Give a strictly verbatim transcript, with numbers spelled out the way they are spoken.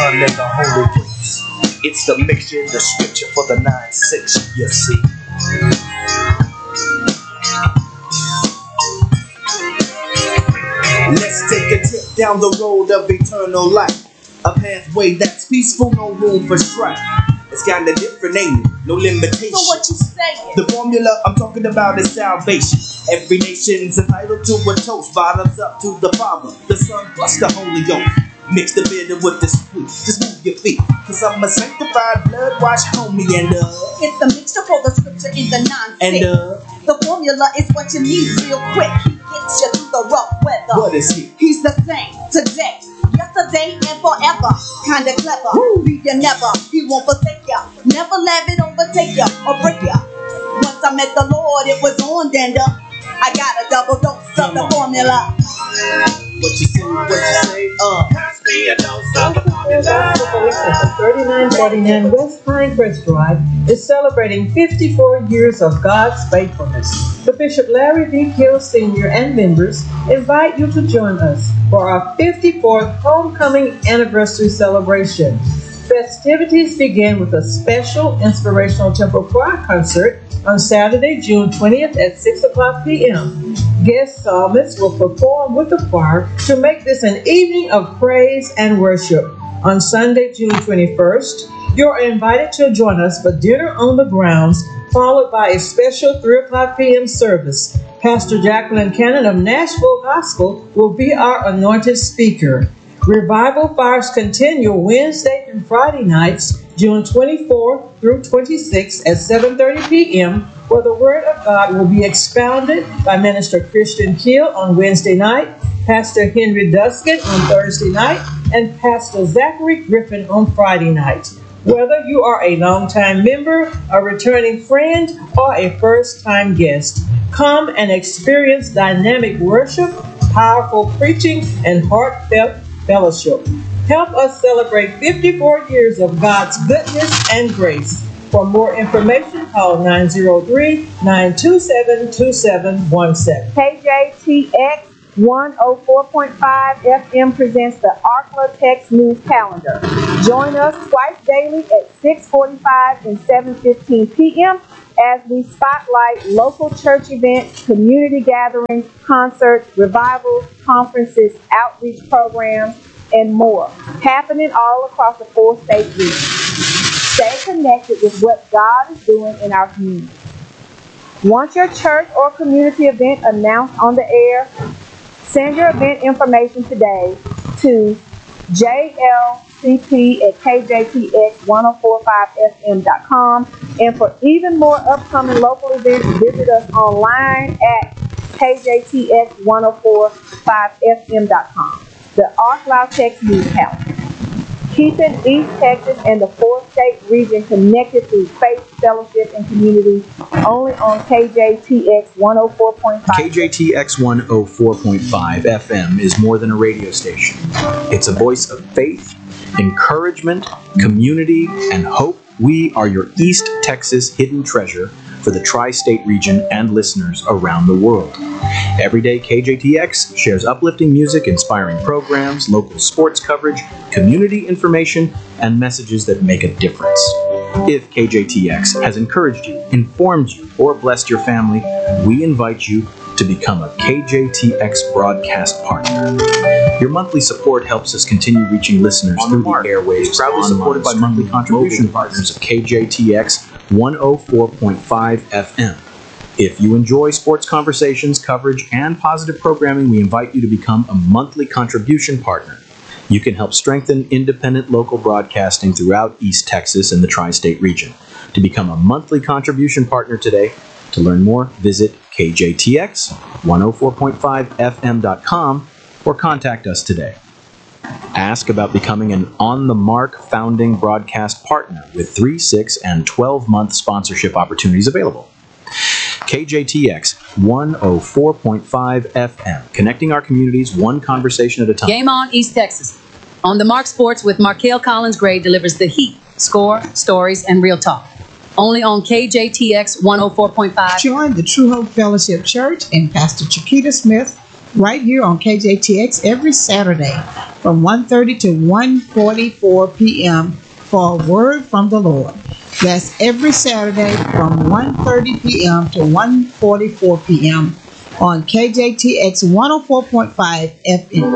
Son and the Holy Ghost. It's the mixture, the scripture for the nine six, you see. Let's take a trip down the road of eternal life. A pathway that's peaceful, no room for strife. It's kinda different, ain't it? No limitation. So what you saying? The formula I'm talking about is salvation. Every nation's entitled to a toast. Bottoms up to the Father, the Son, plus the Holy Ghost. Mix the bitter with the sweet. Just move your feet, cause I'm a sanctified blood wash homie. And uh it's the mixture for the scripture in the nonsense. And uh the formula is what you need real quick. He gets you through the rough weather. What is he? He's the same today, yesterday, and forever. Kinda clever, leave you never. He won't forsake ya. Never let it overtake ya or break ya. Once I met the Lord, it was on Denda. I got a double dose of the formula. What you say, what you say, uh pass me a dose of the formula. thirty-nine forty-nine West Pinecrest Drive is celebrating fifty-four years of God's faithfulness. The Bishop Larry V. Gill Senior and members invite you to join us for our fifty-fourth homecoming anniversary celebration. Festivities begin with a special inspirational temple choir concert on Saturday, June twentieth at six o'clock p m Guest psalmists will perform with the choir to make this an evening of praise and worship. On Sunday, June twenty-first, you're invited to join us for dinner on the grounds, followed by a special three o'clock p m service. Pastor Jacqueline Cannon of Nashville Gospel will be our anointed speaker. Revival fires continue Wednesday through Friday nights, June twenty-fourth through twenty-sixth at seven thirty p m, where the Word of God will be expounded by Minister Christian Keel on Wednesday night, Pastor Henry Duskin on Thursday night, and Pastor Zachary Griffin on Friday night. Whether you are a longtime member, a returning friend, or a first-time guest, come and experience dynamic worship, powerful preaching, and heartfelt fellowship. Help us celebrate fifty-four years of God's goodness and grace. For more information, call nine zero three, nine two seven, two seven one seven. K J T X one oh four point five F M presents the ARCLA Text News Calendar. Join us twice daily at six forty-five and seven fifteen p m as we spotlight local church events, community gatherings, concerts, revivals, conferences, outreach programs, and more, happening all across the four-state region. Stay connected with what God is doing in our community. Want your church or community event announced on the air? Send your event information today to J L C P at K J T X one oh four point five F M dot com. And for even more upcoming local events, visit us online at K J T X one oh four point five F M dot com. The ARCLA Text News Calendar. Keeping East Texas and the four-state region connected through faith, fellowship, and community, only on K J T X one oh four point five. K J T X one oh four point five F M is more than a radio station. It's a voice of faith, encouragement, community, and hope. We are your East Texas hidden treasure for the tri-state region and listeners around the world. Every day, K J T X shares uplifting music, inspiring programs, local sports coverage, community information, and messages that make a difference. If K J T X has encouraged you, informed you, or blessed your family, we invite you to become a K J T X broadcast partner. Your monthly support helps us continue reaching listeners through the airwaves, proudly supported by monthly contribution partners of K J T X one oh four point five F M. If you enjoy sports conversations, coverage, and positive programming, we invite you to become a monthly contribution partner. You can help strengthen independent local broadcasting throughout East Texas and the tri-state region. To become a monthly contribution partner today, to learn more, visit K J T X one oh four point five F M dot com or contact us today. Ask about becoming an On the Mark founding broadcast partner with three, six, and twelve month sponsorship opportunities available. K J T X one oh four point five F M, connecting our communities one conversation at a time. Game on, East Texas. On the Mark Sports with Markell Collins Gray delivers the heat, score, stories, and real talk. Only on K J T X one oh four point five. Join the True Hope Fellowship Church and Pastor Chiquita Smith right here on K J T X every Saturday from one thirty to one forty-four p.m. for a word from the Lord. That's every Saturday from one thirty p.m. to one forty-four p.m. on K J T X one oh four point five F M.